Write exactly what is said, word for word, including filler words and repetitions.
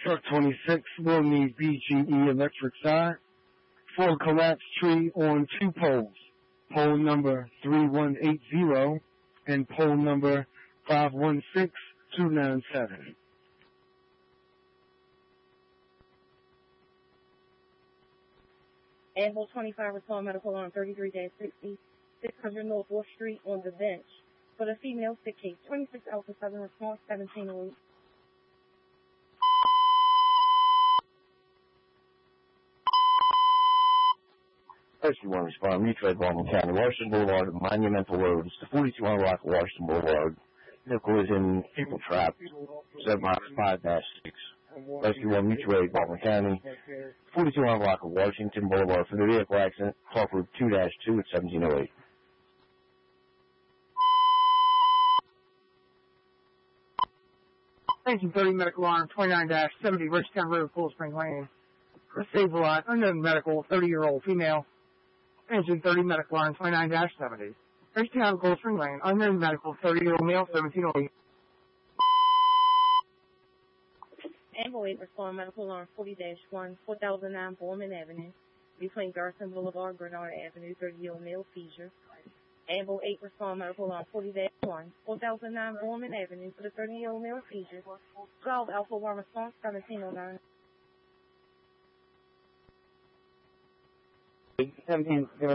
Truck twenty-six will need B G E electric side for collapsed tree on two poles, pole number three one eight zero and pole number five one six two nine seven. Anvil twenty-five, respond medical on thirty-three sixty, six hundred North fourth Street on the bench. For the female sick case, twenty-six Alpha seven, response seventeen oh eight. Rescue one respond, mutual aid, Baltimore County, Washington Boulevard, Monumental Road. It's the forty-two hundred block of Washington Boulevard. Vehicle is in vehicle trap, seven miles five dash six. Rescue one, mutual aid, Baltimore County, forty-two hundred block of Washington Boulevard. For the vehicle accident, call for two dash two at seventeen oh eight. nineteen thirty medical arm, twenty-nine dash seventy, Richtown Road, Cool Spring Lane. Receive a lot, unknown medical, thirty-year-old female. Engine thirty medical arm, twenty-nine dash seventy. Richtown, Cool Spring Lane, unknown medical, thirty-year-old male, seventeen oh eight. Anvil eight, respond medical arm forty dash one, four thousand nine Borman Avenue, between Garrison Boulevard, Granada Avenue, thirty-year-old male seizure. Anvil eight, respond medical arm forty dash one, four thousand nine Borman Avenue, for the thirty-year-old male seizure. twelve Alpha one, response seventeen oh nine. seventeen